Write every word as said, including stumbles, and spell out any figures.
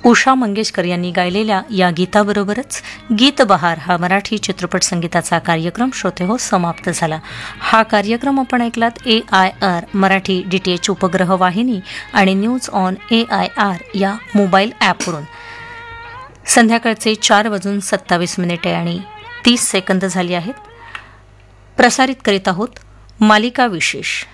उषा मंगेशकर यांनी गायलेल्या या गीताबरोबरच गीत बहार हा मराठी चित्रपट संगीताचा कार्यक्रम श्रोते हो समाप्त झाला. हा कार्यक्रम आपण ऐकलात ए आय आर मराठी डीटीएच उपग्रह वाहिनी आणि news on A I R या मोबाईल ॲपवरून. संध्याकाळचे चार वाजून सत्तावीस मिनिटे आणि तीस सेकंद झाली आहेत. प्रसारित करीत आहोत मालिका विशेष.